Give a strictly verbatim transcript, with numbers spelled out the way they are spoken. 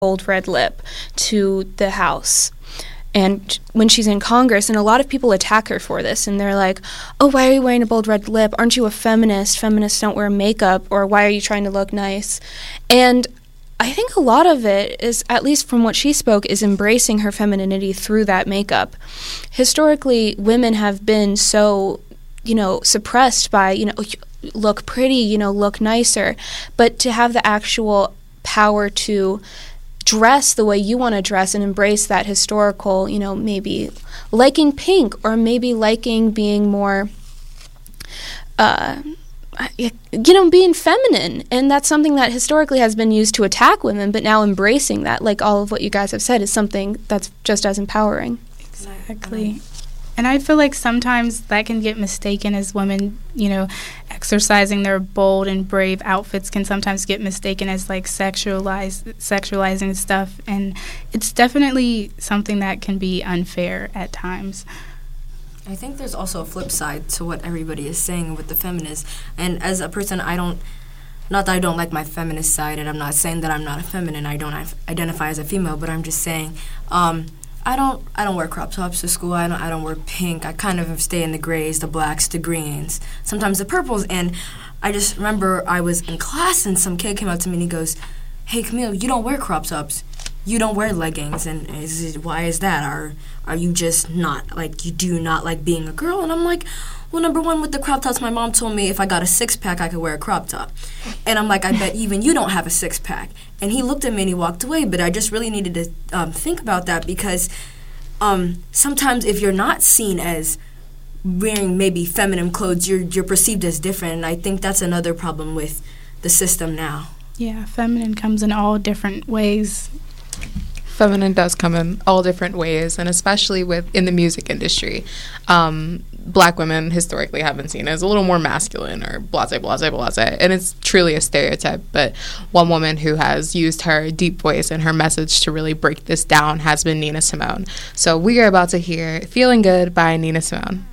bold red lip to the House. And when she's in Congress, and a lot of people attack her for this, and they're like, oh, why are you wearing a bold red lip? Aren't you a feminist? Feminists don't wear makeup. Or why are you trying to look nice? And I think a lot of it is, at least from what she spoke, is embracing her femininity through that makeup. Historically, women have been so, you know, suppressed by, you know, look pretty, you know, look nicer. But to have the actual power to dress the way you want to dress and embrace that historical, you know, maybe liking pink or maybe liking being more, uh, you know, being feminine. And that's something that historically has been used to attack women, but now embracing that, like all of what you guys have said, is something that's just as empowering. Exactly. And I feel like sometimes that can get mistaken as women, you know, exercising their bold and brave outfits can sometimes get mistaken as like sexualized, sexualizing stuff. And it's definitely something that can be unfair at times. I think there's also a flip side to what everybody is saying with the feminists. And as a person, I don't, not that I don't like my feminist side, and I'm not saying that I'm not a feminine, I don't identify as a female, but I'm just saying, um, I don't I don't wear crop tops to school. I don't I don't wear pink. I kind of stay in the grays, the blacks, the greens, sometimes the purples. And I just remember I was in class and some kid came up to me and he goes, "Hey Camille, you don't wear crop tops. You don't wear leggings. And is it, why is that? Are are you just not like you do not like being a girl?" And I'm like, well, number one, with the crop tops, my mom told me if I got a six-pack, I could wear a crop top. And I'm like, I bet even you don't have a six-pack. And he looked at me and he walked away, but I just really needed to um, think about that because um, sometimes if you're not seen as wearing maybe feminine clothes, you're, you're perceived as different. And I think that's another problem with the system now. Yeah, feminine comes in all different ways. Feminine does come in all different ways, and especially with in the music industry. Um, black women historically have been seen as a little more masculine or blase, blase, blase, and it's truly a stereotype. But one woman who has used her deep voice and her message to really break this down has been Nina Simone. So we are about to hear Feeling Good by Nina Simone.